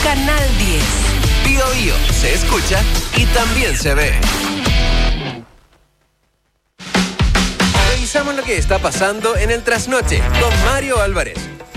Canal 10. Bío Bío se escucha y también se ve. Revisamos lo que está pasando en el trasnoche con Mario Álvarez.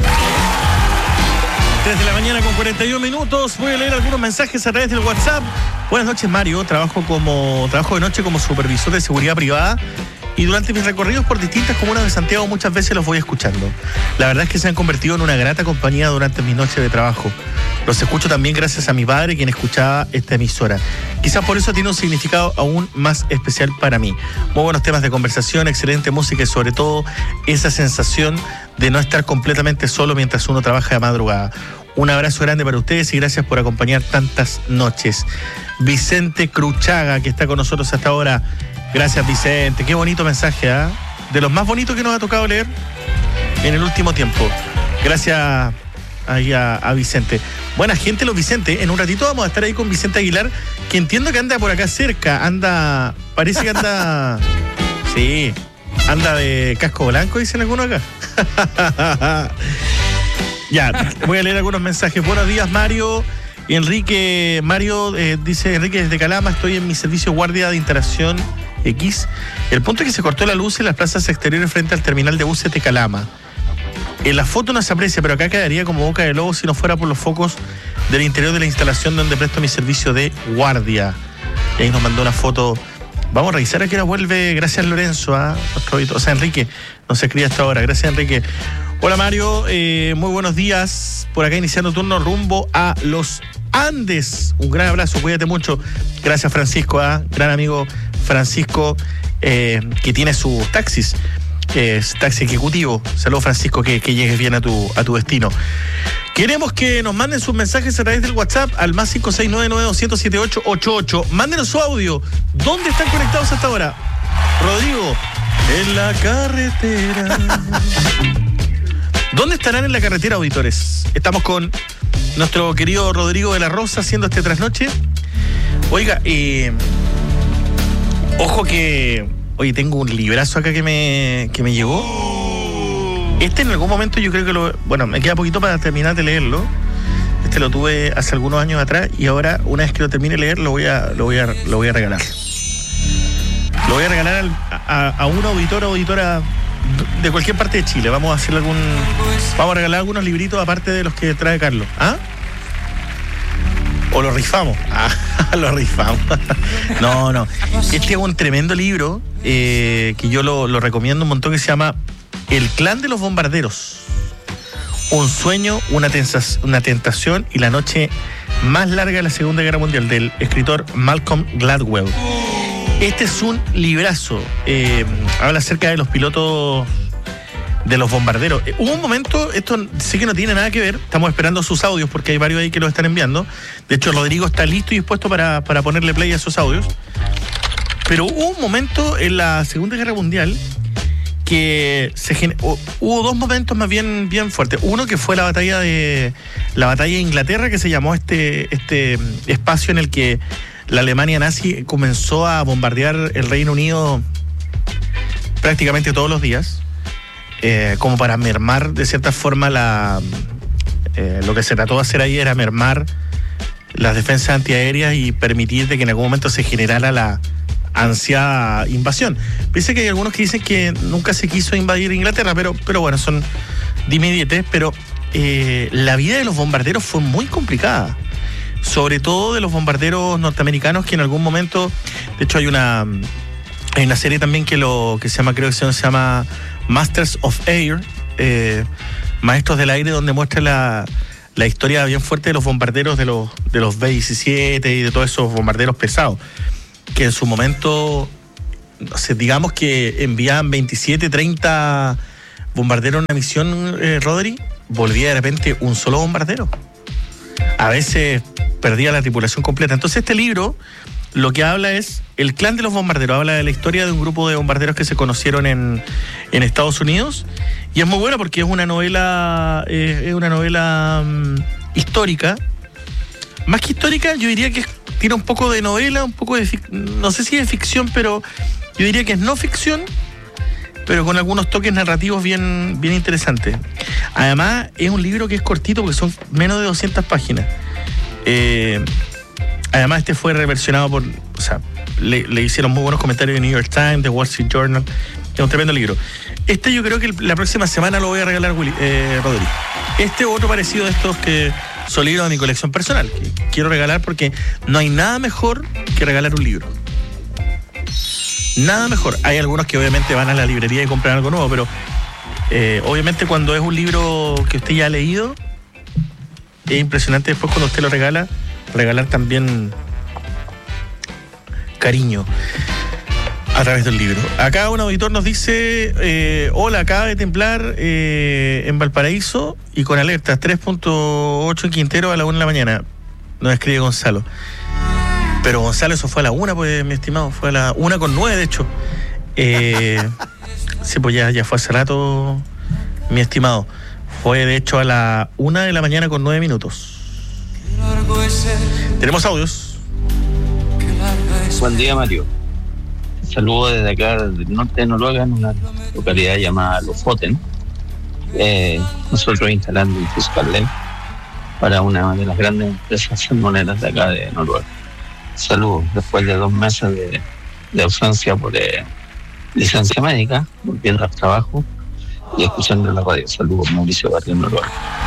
3 de la mañana con 41 minutos. Voy a leer algunos mensajes a través del WhatsApp. Buenas noches, Mario. Trabajo de noche como supervisor de seguridad privada y durante mis recorridos por distintas comunas de Santiago muchas veces los voy escuchando. La verdad es que se han convertido en una grata compañía durante mis noches de trabajo. Los escucho también gracias a mi padre, quien escuchaba esta emisora. Quizás por eso tiene un significado aún más especial para mí. Muy buenos temas de conversación, excelente música y sobre todo esa sensación de no estar completamente solo mientras uno trabaja de madrugada. Un abrazo grande para ustedes y gracias por acompañar tantas noches. Vicente Cruchaga, que está con nosotros hasta ahora. Gracias, Vicente. Qué bonito mensaje, ¿eh? De los más bonitos que nos ha tocado leer en el último tiempo. Gracias ahí a Vicente. Buena gente los Vicentes. En un ratito vamos a estar ahí con Vicente Aguilar, que entiendo que anda por acá cerca. Parece que anda... Sí, anda de casco blanco, dicen algunos acá. Ya, voy a leer algunos mensajes. Buenos días, Mario. Mario dice Enrique desde Calama, estoy en mi servicio guardia de instalación X. El punto es que se cortó la luz en las plazas exteriores frente al terminal de buses de Calama. En la foto no se aprecia, pero acá quedaría como boca de lobo si no fuera por los focos del interior de la instalación donde presto mi servicio de guardia. Y ahí nos mandó una foto. Vamos a revisar a qué hora vuelve. Gracias, Lorenzo, Enrique, nos escribe hasta ahora. Gracias, Enrique. Hola, Mario, muy buenos días. Por acá iniciando turno rumbo a Los Andes. Un gran abrazo, cuídate mucho. Gracias, Francisco, gran amigo Francisco, que tiene sus taxis. Es taxi ejecutivo. Saludos, Francisco, que llegues bien a tu destino. Queremos que nos manden sus mensajes a través del WhatsApp al más 569-900-7888. Mándenos su audio. ¿Dónde están conectados hasta ahora? Rodrigo, en la carretera. ¿Dónde estarán en la carretera, auditores? Estamos con nuestro querido Rodrigo de la Rosa haciendo este trasnoche. Oiga, ojo que... Oye, tengo un librazo acá que me llegó. En algún momento yo creo que me queda poquito para terminar de leerlo. Lo tuve hace algunos años atrás y ahora, una vez que lo termine de leer, lo voy a regalar. Lo voy a regalar a un auditor o auditora de cualquier parte de Chile. Vamos a regalar algunos libritos aparte de los que trae Carlos. ¿Ah? O lo rifamos. Lo rifamos. No. Este es un tremendo libro que yo lo recomiendo un montón, que se llama El clan de los bombarderos. Un sueño, una tentación y la noche más larga de la Segunda Guerra Mundial, del escritor Malcolm Gladwell. Este es un librazo. Habla acerca de los pilotos de los bombarderos. Hubo un momento, esto sé que no tiene nada que ver, estamos esperando sus audios porque hay varios ahí que los están enviando. De hecho, Rodrigo está listo y dispuesto para ponerle play a esos audios. Pero hubo un momento en la Segunda Guerra Mundial que hubo dos momentos más bien fuertes. Uno que fue la batalla de Inglaterra, que se llamó este espacio en el que la Alemania nazi comenzó a bombardear el Reino Unido prácticamente todos los días. Como para mermar de cierta forma lo que se trató de hacer ahí era mermar las defensas antiaéreas y permitir de que en algún momento se generara la ansiada invasión. Piensa que hay algunos que dicen que nunca se quiso invadir Inglaterra, pero bueno, son dime-dietes, pero la vida de los bombarderos fue muy complicada, sobre todo de los bombarderos norteamericanos, que en algún momento, de hecho hay una serie también que se llama, creo que se llama Masters of Air, Maestros del Aire, donde muestra la historia bien fuerte de los bombarderos de los B-17 y de todos esos bombarderos pesados, que en su momento, digamos que enviaban 27, 30 bombarderos en una misión, Rodri, volvía de repente un solo bombardero. A veces perdía la tripulación completa. Entonces este libro lo que habla es El clan de los bombarderos. Habla de la historia de un grupo de bombarderos que se conocieron en Estados Unidos. Y es muy buena porque es una novela histórica. Más que histórica, yo diría que tiene un poco de novela, un poco de... No sé si es ficción, pero yo diría que es no ficción, pero con algunos toques narrativos bien interesantes. Además, es un libro que es cortito porque son menos de 200 páginas. Además, este fue reversionado por... O sea, le hicieron muy buenos comentarios de New York Times, de Wall Street Journal. Es un tremendo libro. Este yo creo que la próxima semana lo voy a regalar, Rodri. Este otro parecido de estos que son libros de mi colección personal, que quiero regalar porque no hay nada mejor que regalar un libro. Nada mejor. Hay algunos que obviamente van a la librería y compran algo nuevo, pero obviamente cuando es un libro que usted ya ha leído, es impresionante después cuando usted lo regala, regalar también cariño a través del libro. Acá un auditor nos dice, hola, acaba de templar en Valparaíso y con alertas 3.8 en Quintero a la 1 de la mañana. Nos escribe Gonzalo. Pero Gonzalo, eso fue a la 1, pues, mi estimado. Fue a la 1:09, de hecho. Sí, pues ya fue hace rato, mi estimado. Fue, de hecho, a la 1 de la mañana con 9 minutos. Tenemos audios. Buen día, Mario. Saludos desde acá, del norte de Noruega, en una localidad llamada Lofoten. Nosotros instalando un fiscal ley para una de las grandes empresas salmoneras de acá de Noruega. Saludos, después de 2 meses de ausencia por licencia médica, volviendo al trabajo y escuchando la radio. Saludos, Mauricio Barrio, Noruega.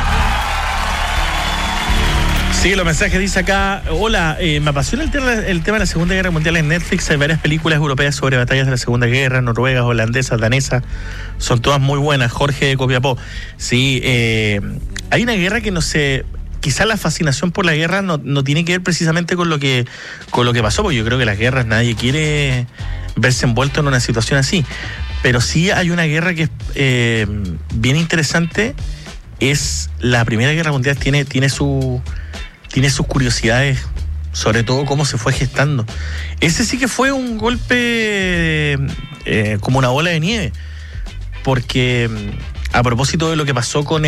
Sí, los mensajes dice acá, hola, me apasiona el tema de la Segunda Guerra Mundial en Netflix. Hay varias películas europeas sobre batallas de la Segunda Guerra, noruegas, holandesas, danesas, son todas muy buenas. Jorge de Copiapó. Sí, hay una guerra que no sé, quizás la fascinación por la guerra no tiene que ver precisamente con lo que pasó, porque yo creo que las guerras nadie quiere verse envuelto en una situación así, pero sí hay una guerra que es bien interesante, es la Primera Guerra Mundial, tiene sus curiosidades, sobre todo cómo se fue gestando. Ese sí que fue un golpe como una bola de nieve, porque a propósito de lo que pasó con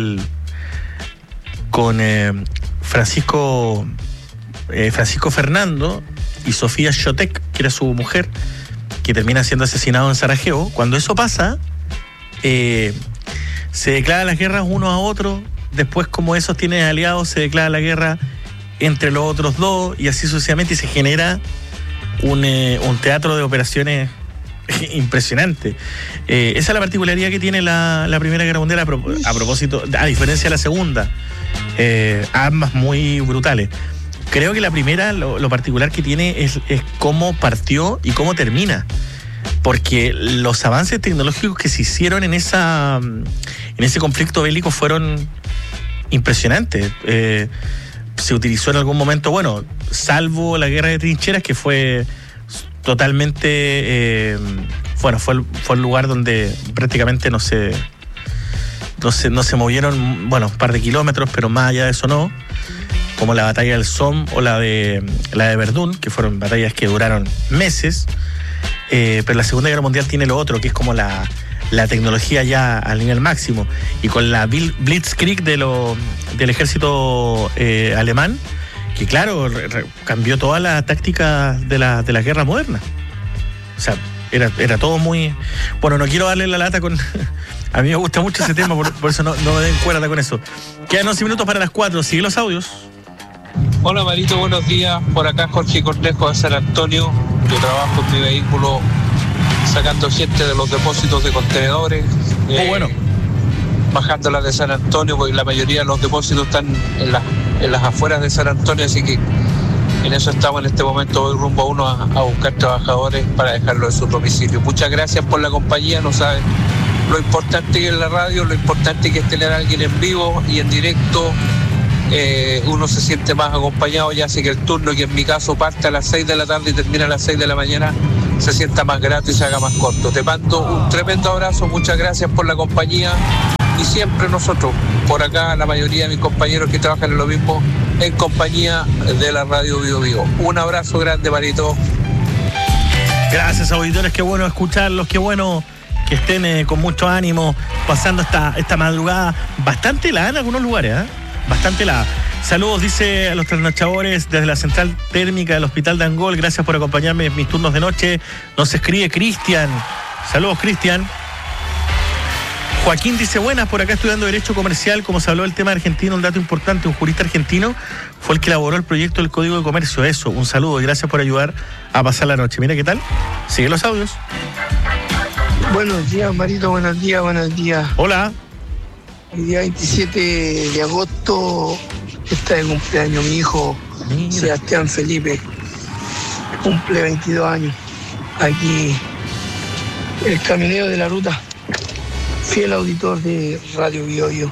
Francisco Fernando y Sofía Shotek, que era su mujer, que termina siendo asesinado en Sarajevo. Cuando eso pasa, se declaran las guerras uno a otro. Después, como esos tienen aliados, se declara la guerra entre los otros dos y así sucesivamente, y se genera un teatro de operaciones impresionante. Esa es la particularidad que tiene la Primera Guerra Mundial a propósito, a diferencia de la Segunda. Ambas muy brutales. Creo que la primera, lo particular que tiene es cómo partió y cómo termina, porque los avances tecnológicos que se hicieron en ese conflicto bélico fueron impresionantes. Se utilizó en algún momento, bueno, salvo la guerra de trincheras, que fue totalmente fue el lugar donde prácticamente no se movieron, bueno, un par de kilómetros, pero más allá de eso no, como la batalla del Somme o la de Verdún, que fueron batallas que duraron meses. Pero la Segunda Guerra Mundial tiene lo otro, que es como la tecnología ya al nivel máximo, y con la Blitzkrieg del ejército alemán, que claro, cambió toda la táctica de la guerra moderna. O sea, era todo muy... Bueno, no quiero darle la lata con... A mí me gusta mucho ese tema, por eso no me den cuerda con eso. Quedan 11 minutos para las 4, sigue los audios. Hola Marito, buenos días. Por acá Jorge Cornejo de San Antonio. Yo trabajo en mi vehículo sacando gente de los depósitos de contenedores. Bueno. Bajándola de San Antonio, porque la mayoría de los depósitos están en las afueras de San Antonio, así que en eso estamos en este momento. Voy rumbo a uno a buscar trabajadores para dejarlos en sus domicilios. Muchas gracias por la compañía, no saben lo importante que es la radio, lo importante que es tener a alguien en vivo y en directo. Uno se siente más acompañado, ya hace que el turno, que en mi caso parte a las 6 de la tarde y termina a las 6 de la mañana, se sienta más grato y se haga más corto. Te mando un tremendo abrazo, muchas gracias por la compañía, y siempre nosotros, por acá, la mayoría de mis compañeros que trabajan en lo mismo, en compañía de la radio Bio Bio. Un abrazo grande, Marito. Gracias, auditores, qué bueno escucharlos, qué bueno que estén con mucho ánimo pasando esta madrugada bastante helada en algunos lugares, bastante helada. Saludos, dice a los trasnochadores desde la central térmica del Hospital de Angol. Gracias por acompañarme en mis turnos de noche. Nos escribe Cristian. Saludos, Cristian. Joaquín dice, buenas, por acá estudiando Derecho Comercial, como se habló del tema argentino, un dato importante, un jurista argentino fue el que elaboró el proyecto del Código de Comercio. Eso, un saludo y gracias por ayudar a pasar la noche. Mira qué tal, sigue los audios. Buenos días, Marito, buenos días. Hola. El día 27 de agosto está de cumpleaños mi hijo, Sebastián Felipe, cumple 22 años, aquí el camionero de la ruta. Fiel auditor de Radio Biobío.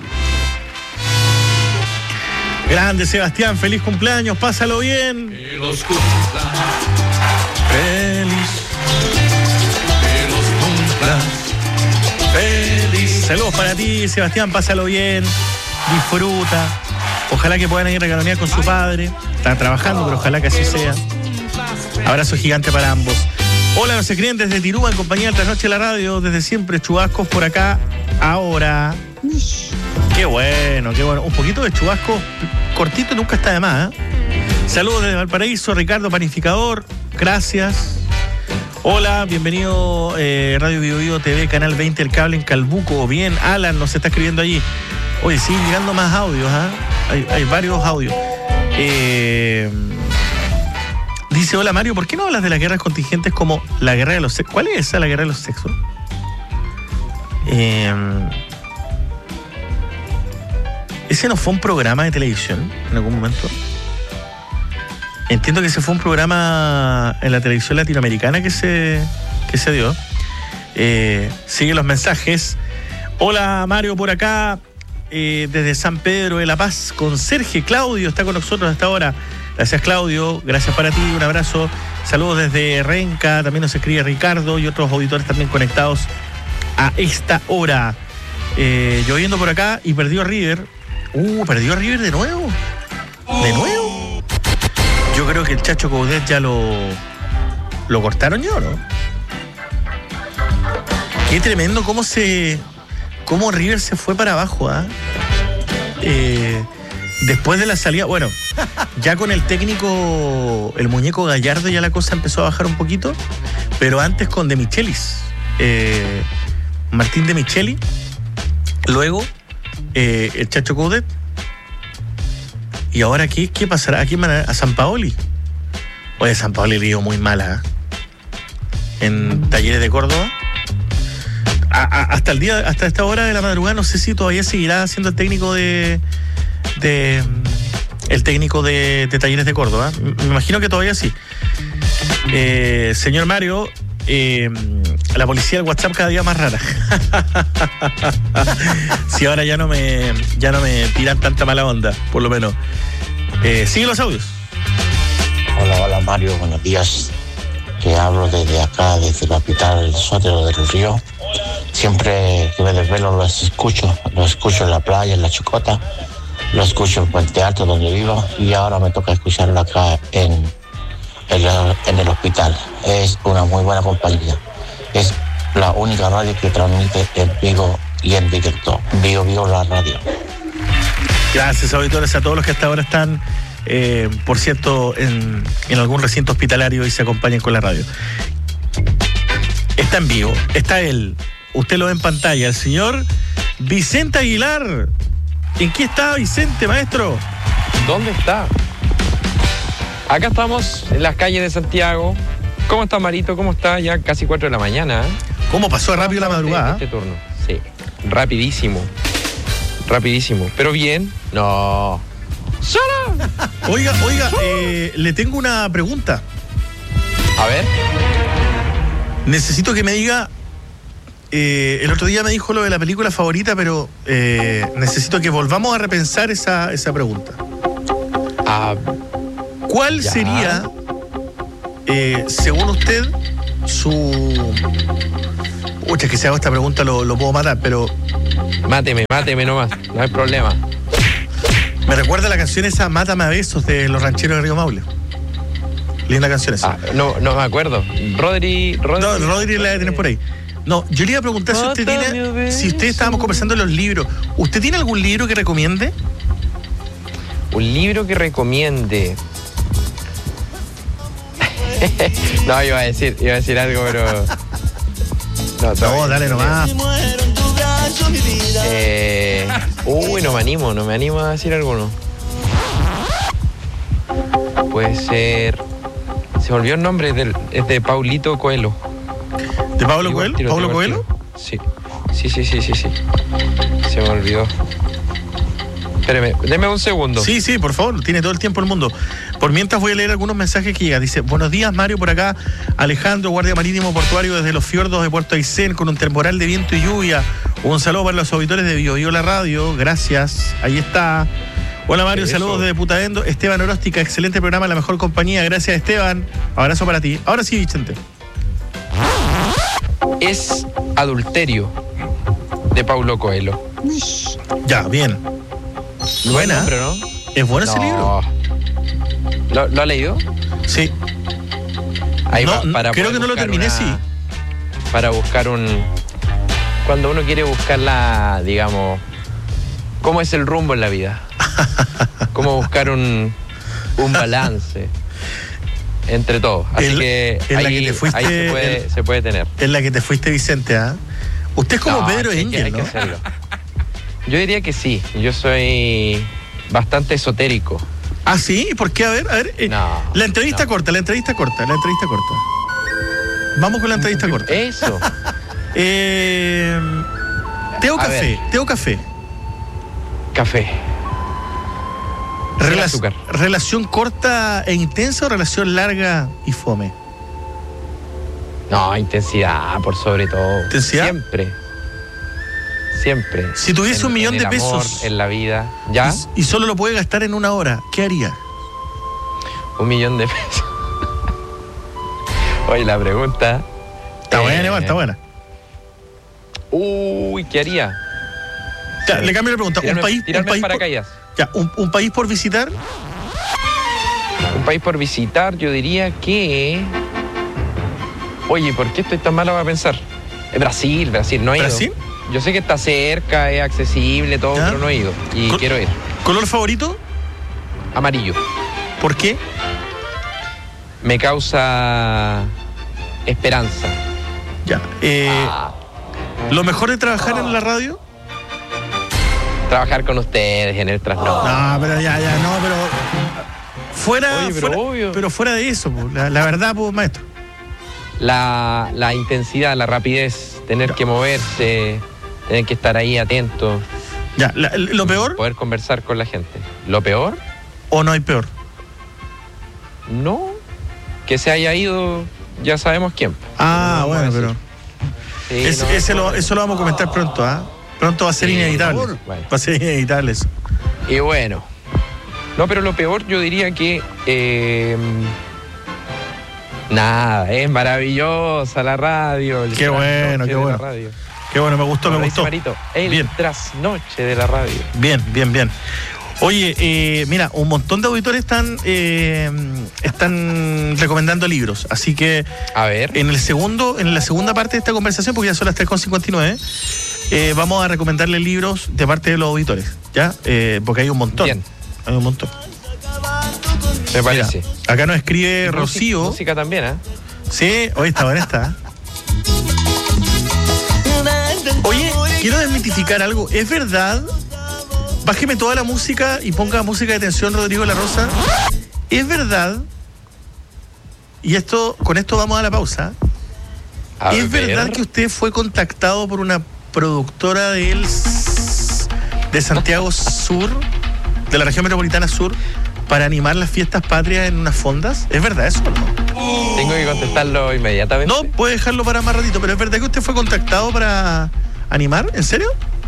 Grande Sebastián, feliz cumpleaños, pásalo bien. Que los cumpla. Feliz. Que los cumpla. Feliz. Saludos para ti, Sebastián, pásalo bien. Disfruta. Ojalá que puedan ir a canonear con su padre. Está trabajando, pero ojalá que así sea. Abrazo gigante para ambos. Hola, nos escriben desde Tirúa en compañía de Trasnoche de la Radio, desde siempre, chubascos por acá, ahora. Qué bueno. Un poquito de chubasco cortito nunca está de más, ¿eh? Saludos desde Valparaíso, Ricardo Panificador, gracias. Hola, bienvenido Radio Biobío TV, Canal 20, El Cable en Calbuco. Bien, Alan nos está escribiendo allí. Oye, siguen llegando más audios, ¿eh? Hay varios audios. Dice, hola Mario, ¿por qué no hablas de las guerras contingentes como la guerra de los sexos? ¿Cuál es esa, la guerra de los sexos? ¿Ese no fue un programa de televisión en algún momento? Entiendo que ese fue un programa en la televisión latinoamericana que se dio. Sigue los mensajes. Hola Mario, por acá, desde San Pedro de la Paz, con Sergio. Claudio está con nosotros hasta ahora. Gracias Claudio, gracias para ti, un abrazo. Saludos desde Renca, también nos escribe Ricardo y otros auditores también conectados a esta hora. Lloviendo por acá y perdió a River. Perdió a River de nuevo. ¿De nuevo? Yo creo que el Chacho Coudet ya lo cortaron yo, ¿no? Qué tremendo cómo River se fue para abajo, después de la salida, bueno, ya con el técnico, el muñeco Gallardo, ya la cosa empezó a bajar un poquito, pero antes con De Michelis, Martín De Micheli, luego el Chacho Coudet, y ahora ¿qué pasará? ¿A quién van a Sampaoli? Oye, Sampaoli le dio muy mala, en Talleres de Córdoba. Hasta esta hora de la madrugada no sé si todavía seguirá siendo el técnico de Talleres de Córdoba. Me imagino que todavía sí. Señor Mario, la policía del WhatsApp cada día más rara. Si ahora ya no me tiran tanta mala onda, por lo menos. Sigue los audios. Hola Mario, buenos días. Te hablo desde acá, desde la capital, el Sótero del Río. Siempre que me desvelo lo escucho en la playa, en la Chocota, lo escucho en Puente Alto donde vivo y ahora me toca escucharlo acá en el hospital. Es una muy buena compañía. Es la única radio que transmite en vivo y en directo. Biobío la radio. Gracias, auditores, a todos los que hasta ahora están, por cierto, en algún recinto hospitalario y se acompañan con la radio. Está en vivo, está él. Usted lo ve en pantalla, el señor Vicente Aguilar. ¿En qué está Vicente, maestro? ¿Dónde está? Acá estamos en las calles de Santiago. ¿Cómo está Marito? ¿Cómo está? Ya casi 4 de la mañana. ¿Cómo pasó rápido la madrugada? Este turno, sí. Rapidísimo. Pero bien. No. ¡Sara! Oiga, le tengo una pregunta. A ver. Necesito que me diga. El otro día me dijo lo de la película favorita, pero necesito que volvamos a repensar esa pregunta. ¿Cuál sería, según usted, su... Uy, es que si hago esta pregunta lo puedo matar, pero... Máteme nomás, no hay problema. Me recuerda la canción esa Mátame a besos de Los Rancheros de Río Maule. Linda canción esa. No me acuerdo. Rodri la debe tener por ahí. No, yo le iba a preguntar si usted estábamos conversando de los libros. ¿Usted tiene algún libro que recomiende? Un libro que recomiende. No, iba a decir algo, pero... No, dale nomás. No me animo a decir alguno. Puede ser. Se me olvidó el nombre, es de Paulito Coelho. ¿De Pablo Coelho? ¿Pablo Coelho? Sí. Se me olvidó. Espéreme, deme un segundo. Sí, por favor, tiene todo el tiempo del mundo. Por mientras voy a leer algunos mensajes que llegan. Dice, buenos días Mario, por acá Alejandro, guardia marítimo portuario desde los fiordos de Puerto Aysén con un temporal de viento y lluvia. Un saludo para los auditores de Bio la Radio, gracias, ahí está. Hola Mario, saludos desde Putaendo. Esteban Oróstica, excelente programa, la mejor compañía, gracias Esteban, abrazo para ti. Ahora sí, Vicente. Es Adulterio, de Paulo Coelho. Ya, bien. Buena. Nombre, ¿no? ¿Es bueno ese libro? ¿Lo ha leído? Sí. Ahí no, creo que no lo terminé, sí. Para buscar cuando uno quiere buscar digamos, cómo es el rumbo en la vida. Cómo buscar un balance entre todos. Así que ahí se puede tener. En la que te fuiste, Vicente, ¿ah? Usted es como Pedro Engel, hay que hacerlo. Yo diría que sí. Yo soy bastante esotérico. ¿Ah, sí? ¿Por qué? A ver. La entrevista corta. Vamos con la entrevista corta. Eso. ¿Té o café? ¿Té o café? Café. Azúcar. ¿Relación corta e intensa o relación larga y fome? No, intensidad, por sobre todo. ¿Intensidad? Siempre. Si tuviese $1 millón de pesos en la vida, ¿ya? Y solo lo puede gastar en una hora, ¿qué haría? $1 millón de pesos. Oye, la pregunta. Está buena, igual, está buena. ¿Qué haría? Ya, le cambio la pregunta. Tirarme paracaídas. ¿Un país por visitar? Un país por visitar, yo diría que... Oye, ¿por qué estoy tan malo para pensar? Brasil, no he ido. ¿Brasil? Yo sé que está cerca, es accesible, todo, pero no he ido. Y quiero ir. ¿Color favorito? Amarillo. ¿Por qué? Me causa esperanza. Ya. ¿Lo mejor de trabajar en la radio? Trabajar con ustedes en el trasnoche. No, pero pero... Obvio. Pero fuera de eso, la verdad, maestro. La intensidad, la rapidez, tener que moverse, tener que estar ahí atento. Ya, ¿lo peor? Poder conversar con la gente. ¿Lo peor? ¿O no hay peor? No, que se haya ido, ya sabemos quién. Bueno, pero... Sí, eso lo vamos a comentar pronto, ¿ah? Pronto va a ser inevitable. Bueno. Va a ser inevitable eso. Y bueno. No, pero lo peor yo diría que... nada, es maravillosa la radio. Qué bueno. Qué bueno, me gustó. Marito, el trasnoche de la radio. Bien. Oye, mira, un montón de auditores están recomendando libros, así que a ver. En la segunda parte de esta conversación, porque ya son las 3:59, vamos a recomendarle libros de parte de los auditores, ¿ya? Porque hay un montón. Bien. Hay un montón. Me parece. Mira, acá nos escribe Rocío. Música también, ¿eh? Sí, hoy está buena esta. Oye, quiero desmitificar algo. ¿Es verdad? Bájeme toda la música y ponga música de tensión, Rodrigo La Rosa. ¿Es verdad? Y con esto vamos a la pausa. ¿Es verdad que usted fue contactado por una productora de Santiago Sur, de la región metropolitana sur, para animar las fiestas patrias en unas fondas? ¿Es verdad eso o no? Tengo que contestarlo inmediatamente. No, puede dejarlo para más ratito, pero ¿es verdad que usted fue contactado para animar? ¿En serio?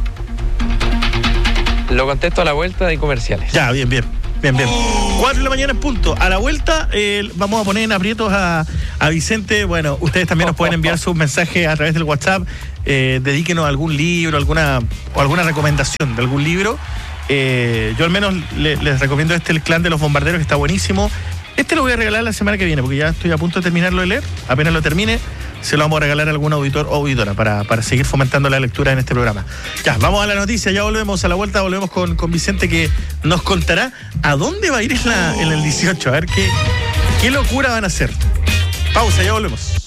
Lo contesto a la vuelta de comerciales. Ya, bien. 4 de la mañana en punto. A la vuelta vamos a poner en aprietos a Vicente. Bueno, ustedes también nos pueden enviar sus mensajes a través del WhatsApp. Dedíquenos a algún libro, alguna recomendación de algún libro. Yo al menos les recomiendo El Clan de los Bombarderos, que está buenísimo. Lo voy a regalar la semana que viene, porque ya estoy a punto de terminarlo de leer. Apenas lo termine, se lo vamos a regalar a algún auditor o auditora para seguir fomentando la lectura en este programa. Ya, vamos a la noticia, ya volvemos a la vuelta, volvemos con Vicente, que nos contará a dónde va a ir en el 18, a ver qué locura van a hacer. Pausa, ya volvemos.